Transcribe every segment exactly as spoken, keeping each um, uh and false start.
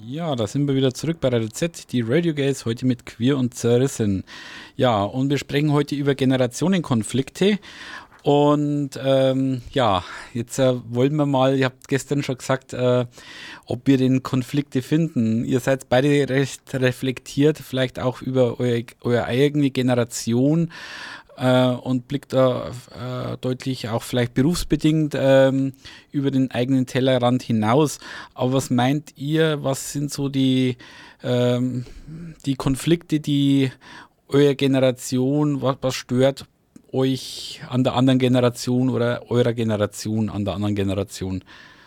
Ja, da sind wir wieder zurück bei Radio Z, die Radio Gays, heute mit Queer und Zerrissen. Ja, und wir sprechen heute über Generationenkonflikte. Und ähm, ja, jetzt äh, wollen wir mal, ihr habt gestern schon gesagt, äh, ob wir denn Konflikte finden. Ihr seid beide recht reflektiert, vielleicht auch über eure, eure eigene Generation äh, und blickt da äh, deutlich auch vielleicht berufsbedingt ähm, über den eigenen Tellerrand hinaus. Aber was meint ihr, was sind so die, ähm, die Konflikte, die eure Generation, was, was stört euch an der anderen Generation oder eurer Generation an der anderen Generation?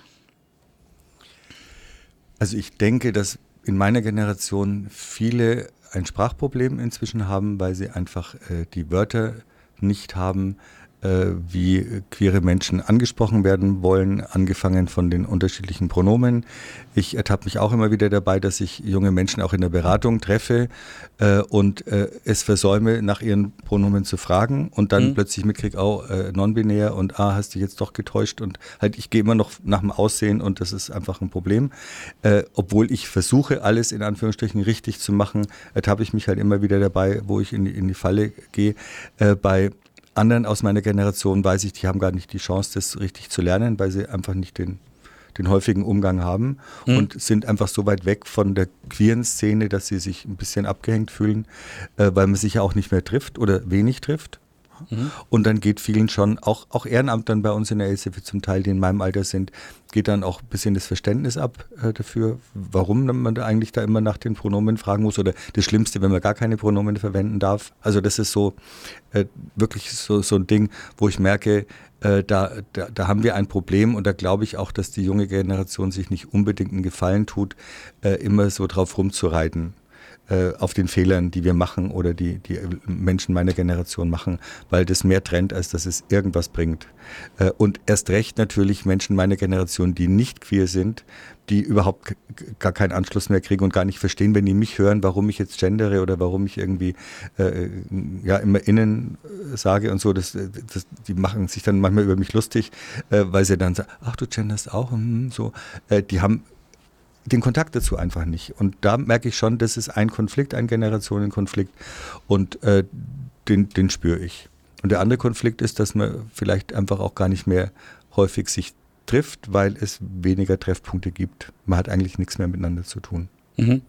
Also ich denke, dass in meiner Generation viele ein Sprachproblem inzwischen haben, weil sie einfach äh, die Wörter nicht haben, äh, wie queere Menschen angesprochen werden wollen, angefangen von den unterschiedlichen Pronomen. Ich ertappe mich auch immer wieder dabei, dass ich junge Menschen auch in der Beratung treffe äh, und äh, es versäume, nach ihren Pronomen zu fragen und dann mhm. plötzlich mitkriege, oh, äh, non-binär und ah, hast dich jetzt doch getäuscht und halt, ich gehe immer noch nach dem Aussehen und das ist einfach ein Problem. Äh, obwohl ich versuche, alles in Anführungsstrichen richtig zu machen, ertappe ich mich halt immer wieder dabei, wo ich in die, in die Falle gehe. Äh, bei anderen aus meiner Generation weiß ich, die haben gar nicht die Chance, das richtig zu lernen, weil sie einfach nicht den, den häufigen Umgang haben mhm. und sind einfach so weit weg von der queeren Szene, dass sie sich ein bisschen abgehängt fühlen, äh, weil man sich ja auch nicht mehr trifft oder wenig trifft. Mhm. Und dann geht vielen schon, auch, auch Ehrenamtlern bei uns in der Aidshilfe zum Teil, die in meinem Alter sind, geht dann auch ein bisschen das Verständnis ab äh, dafür, warum man da eigentlich da immer nach den Pronomen fragen muss oder das Schlimmste, wenn man gar keine Pronomen verwenden darf. Also das ist so äh, wirklich so, so ein Ding, wo ich merke, äh, da, da, da haben wir ein Problem und da glaube ich auch, dass die junge Generation sich nicht unbedingt einen Gefallen tut, äh, immer so drauf rumzureiten auf den Fehlern, die wir machen oder die, die Menschen meiner Generation machen, weil das mehr trennt, als dass es irgendwas bringt. Und erst recht natürlich Menschen meiner Generation, die nicht queer sind, die überhaupt gar keinen Anschluss mehr kriegen und gar nicht verstehen, wenn die mich hören, warum ich jetzt gendere oder warum ich irgendwie äh, ja immer innen sage und so. Das, das, die machen sich dann manchmal über mich lustig, äh, weil sie dann sagen, ach, du genderst auch, hm, so. Äh, die haben den Kontakt dazu einfach nicht. Und da merke ich schon, das ist ein Konflikt, ein Generationenkonflikt und äh, den, den spüre ich. Und der andere Konflikt ist, dass man vielleicht einfach auch gar nicht mehr häufig sich trifft, weil es weniger Treffpunkte gibt. Man hat eigentlich nichts mehr miteinander zu tun. Mhm.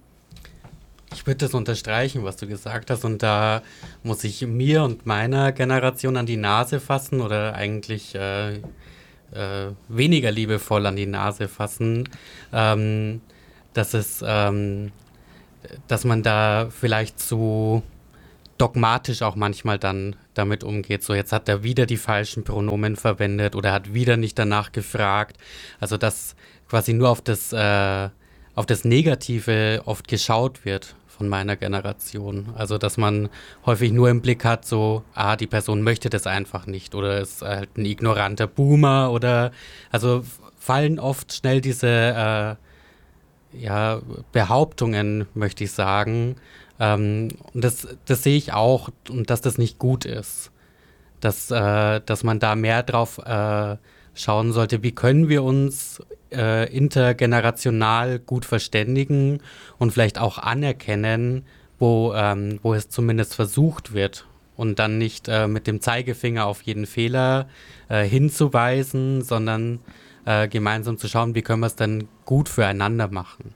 Ich würde das unterstreichen, was du gesagt hast, und da muss ich mir und meiner Generation an die Nase fassen oder eigentlich äh, Äh, weniger liebevoll an die Nase fassen, ähm, dass es, ähm, dass man da vielleicht zu dogmatisch auch manchmal dann damit umgeht. So, jetzt hat er wieder die falschen Pronomen verwendet oder hat wieder nicht danach gefragt. Also, dass quasi nur auf das, äh, auf das Negative oft geschaut wird von meiner Generation. Also, dass man häufig nur im Blick hat, so, ah, die Person möchte das einfach nicht oder ist halt ein ignoranter Boomer oder, also fallen oft schnell diese äh, ja, Behauptungen, möchte ich sagen. Ähm, und das, das sehe ich auch, und dass das nicht gut ist. Dass, äh, dass man da mehr drauf äh, schauen sollte, wie können wir uns äh, intergenerational gut verständigen und vielleicht auch anerkennen, wo, ähm, wo es zumindest versucht wird und dann nicht äh, mit dem Zeigefinger auf jeden Fehler äh, hinzuweisen, sondern äh, gemeinsam zu schauen, wie können wir es dann gut füreinander machen.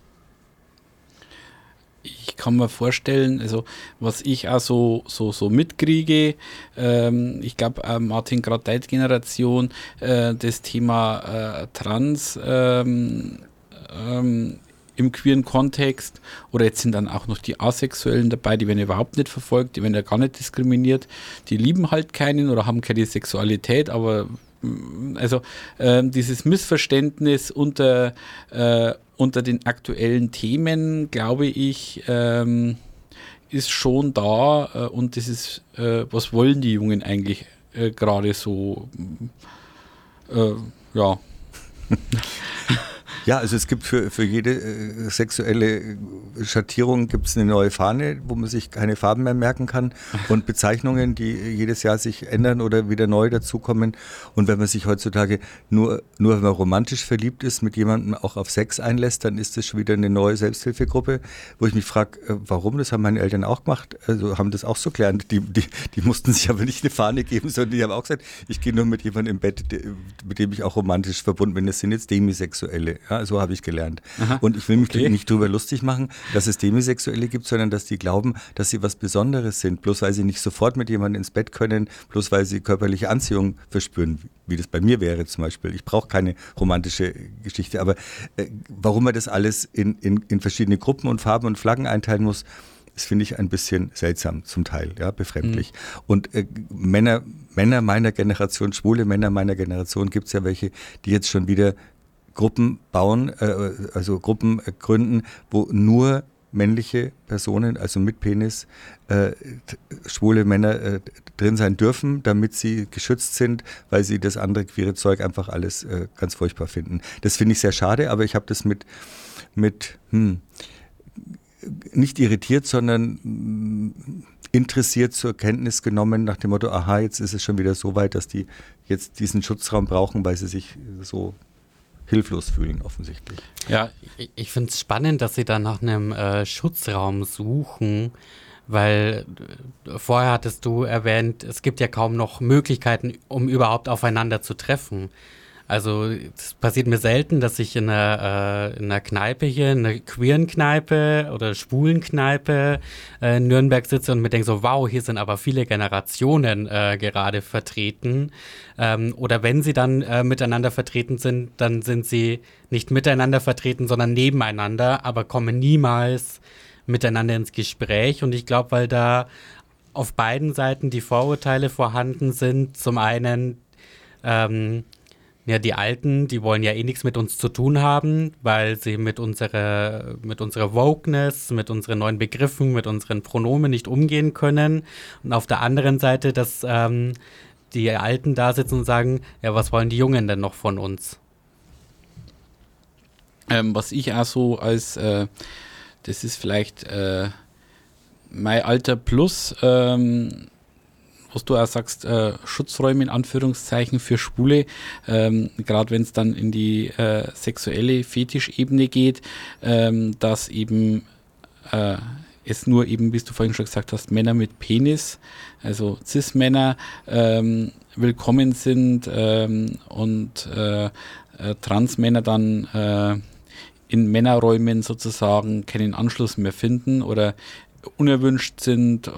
Ich kann mir vorstellen, also was ich auch so, so, so mitkriege, ähm, ich glaube, äh, Martin, gerade deine Generation, äh, das Thema äh, Trans ähm, ähm, im queeren Kontext oder jetzt sind dann auch noch die Asexuellen dabei, die werden überhaupt nicht verfolgt, die werden ja gar nicht diskriminiert, die lieben halt keinen oder haben keine Sexualität, aber also äh, dieses Missverständnis unter äh, unter den aktuellen Themen, glaube ich, ähm, ist schon da äh, und das ist, äh, was wollen die Jungen eigentlich äh, gerade so, äh, ja. Ja, also es gibt für, für jede äh, sexuelle Schattierung gibt es eine neue Fahne, wo man sich keine Farben mehr merken kann und Bezeichnungen, die jedes Jahr sich ändern oder wieder neu dazukommen. Und wenn man sich heutzutage nur, nur wenn man romantisch verliebt ist, mit jemandem auch auf Sex einlässt, dann ist das schon wieder eine neue Selbsthilfegruppe, wo ich mich frage, äh, warum? Das haben meine Eltern auch gemacht, also haben das auch so gelernt. Die, die, die mussten sich aber nicht eine Fahne geben, sondern die haben auch gesagt, ich gehe nur mit jemandem im Bett, mit dem ich auch romantisch verbunden bin. Das sind jetzt Demisexuelle. Ja, so habe ich gelernt. Aha, und ich will mich okay. nicht darüber lustig machen, dass es Demisexuelle gibt, sondern dass die glauben, dass sie was Besonderes sind, bloß weil sie nicht sofort mit jemandem ins Bett können, bloß weil sie körperliche Anziehung verspüren, wie das bei mir wäre zum Beispiel. Ich brauche keine romantische Geschichte, aber äh, warum man das alles in, in, in verschiedene Gruppen und Farben und Flaggen einteilen muss, das finde ich ein bisschen seltsam zum Teil, ja, befremdlich. Mhm. Und äh, Männer, Männer meiner Generation, schwule Männer meiner Generation, gibt es ja welche, die jetzt schon wieder Gruppen bauen, äh, also Gruppen äh, gründen, wo nur männliche Personen, also mit Penis, äh, schwule Männer äh, drin sein dürfen, damit sie geschützt sind, weil sie das andere queere Zeug einfach alles äh, ganz furchtbar finden. Das finde ich sehr schade, aber ich habe das mit, mit hm, nicht irritiert, sondern mh, interessiert zur Kenntnis genommen nach dem Motto, aha, jetzt ist es schon wieder so weit, dass die jetzt diesen Schutzraum brauchen, weil sie sich so hilflos fühlen, offensichtlich. Ja, ich, ich finde es spannend, dass sie da nach einem äh, Schutzraum suchen, weil äh, vorher hattest du erwähnt, es gibt ja kaum noch Möglichkeiten, um überhaupt aufeinander zu treffen. Also es passiert mir selten, dass ich in einer, äh, in einer Kneipe hier, in einer queeren Kneipe oder schwulen Kneipe äh, in Nürnberg sitze und mir denke so, wow, hier sind aber viele Generationen äh, gerade vertreten. Ähm, oder wenn sie dann äh, miteinander vertreten sind, dann sind sie nicht miteinander vertreten, sondern nebeneinander, aber kommen niemals miteinander ins Gespräch. Und ich glaube, weil da auf beiden Seiten die Vorurteile vorhanden sind, zum einen ähm, ja, die Alten, die wollen ja eh nichts mit uns zu tun haben, weil sie mit unserer, mit unserer Wokeness, mit unseren neuen Begriffen, mit unseren Pronomen nicht umgehen können. Und auf der anderen Seite, dass ähm, die Alten da sitzen und sagen, ja, was wollen die Jungen denn noch von uns? Ähm, was ich auch so als, äh, das ist vielleicht äh, mein Alter plus, ähm, was du auch sagst, äh, Schutzräume in Anführungszeichen für Schwule, ähm, gerade wenn es dann in die äh, sexuelle Fetischebene geht, ähm, dass eben äh, es nur eben, wie du vorhin schon gesagt hast, Männer mit Penis, also Cis-Männer, ähm, willkommen sind ähm, und äh, äh, Trans-Männer dann äh, in Männerräumen sozusagen keinen Anschluss mehr finden oder unerwünscht sind äh,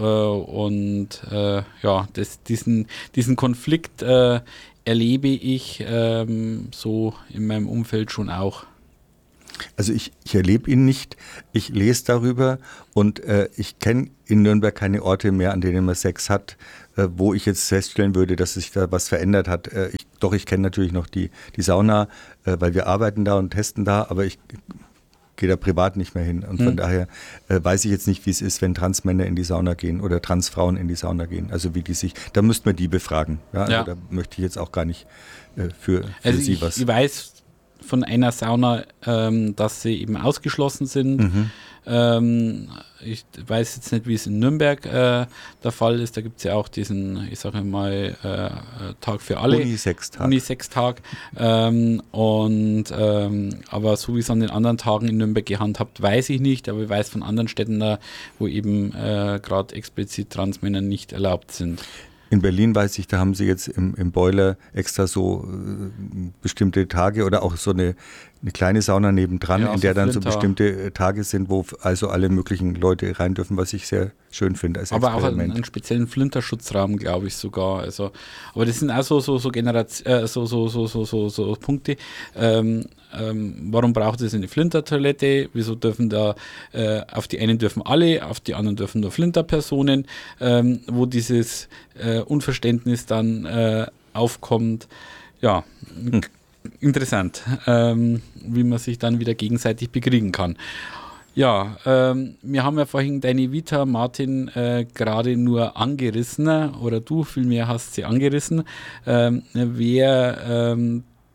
und äh, ja, das, diesen, diesen Konflikt äh, erlebe ich ähm, so in meinem Umfeld schon auch. Also ich, ich erlebe ihn nicht, ich lese darüber und äh, ich kenne in Nürnberg keine Orte mehr, an denen man Sex hat, äh, wo ich jetzt feststellen würde, dass sich da was verändert hat. Äh, ich, doch, ich kenne natürlich noch die, die Sauna, äh, weil wir arbeiten da und testen da, aber ich gehe da privat nicht mehr hin. Und von hm. daher äh, weiß ich jetzt nicht, wie es ist, wenn Transmänner in die Sauna gehen oder Transfrauen in die Sauna gehen. Also wie die sich, da müssten wir die befragen. Ja? Also ja. Da möchte ich jetzt auch gar nicht äh, für, für also sie ich, was. Ich weiß von einer Sauna, ähm, dass sie eben ausgeschlossen sind. Mhm. Ähm, ich weiß jetzt nicht, wie es in Nürnberg äh, der Fall ist. Da gibt es ja auch diesen, ich sage mal, äh, Tag für alle. Unisex-Tag. Unisex-Tag. Ähm, und ähm, aber so wie es an den anderen Tagen in Nürnberg gehandhabt, weiß ich nicht. Aber ich weiß von anderen Städten da, wo eben äh, gerade explizit Transmänner nicht erlaubt sind. In Berlin weiß ich, da haben sie jetzt im, im Boiler extra so äh, bestimmte Tage oder auch so eine, eine kleine Sauna nebendran, ja, in der so dann Flinter. so bestimmte Tage sind, wo also alle möglichen Leute rein dürfen, was ich sehr schön finde als aber Experiment. Aber auch einen, einen speziellen Flinterschutzrahmen, glaube ich sogar. Also, aber das sind auch so, so, so, Generation, äh, so, so, so, so, so, so Punkte. Ähm, ähm, warum braucht es eine Flintertoilette? Wieso dürfen da, äh, auf die einen dürfen alle, auf die anderen dürfen nur Flinterpersonen, ähm, wo dieses äh, Unverständnis dann äh, aufkommt. Ja, hm. interessant, ähm, wie man sich dann wieder gegenseitig bekriegen kann. Ja, ähm, wir haben ja vorhin deine Vita, Martin, äh, gerade nur angerissen, oder du vielmehr hast sie angerissen. Ähm, wer ähm,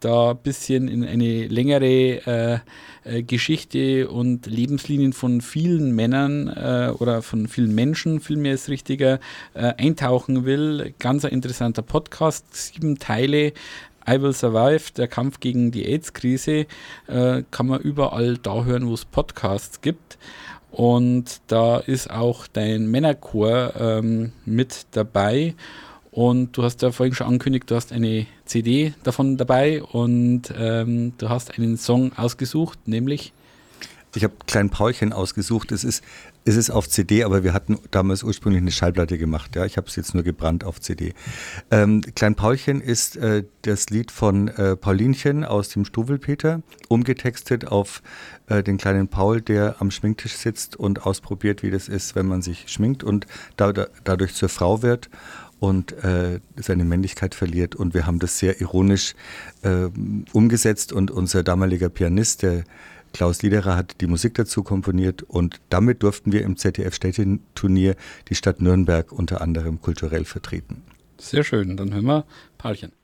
da ein bisschen in eine längere äh, äh, Geschichte und Lebenslinien von vielen Männern äh, oder von vielen Menschen, vielmehr ist richtiger, äh, eintauchen will. Ganz ein interessanter Podcast, sieben Teile. I Will Survive, der Kampf gegen die AIDS-Krise, äh, kann man überall da hören, wo es Podcasts gibt. Und da ist auch dein Männerchor ähm, mit dabei. Und du hast ja vorhin schon angekündigt, du hast eine C D davon dabei und ähm, du hast einen Song ausgesucht, nämlich? Ich habe Klein Paulchen ausgesucht. Es ist, es ist auf C D, aber wir hatten damals ursprünglich eine Schallplatte gemacht. Ja, ich habe es jetzt nur gebrannt auf C D. Ähm, Klein Paulchen ist äh, das Lied von äh, Paulinchen aus dem Struwwelpeter, umgetextet auf äh, den kleinen Paul, der am Schminktisch sitzt und ausprobiert, wie das ist, wenn man sich schminkt und da, da, dadurch zur Frau wird und äh, seine Männlichkeit verliert. Und wir haben das sehr ironisch äh, umgesetzt und unser damaliger Pianist, der Klaus Liederer, hat die Musik dazu komponiert und damit durften wir im Z D F-Städteturnier die Stadt Nürnberg unter anderem kulturell vertreten. Sehr schön, dann hören wir Paulchen.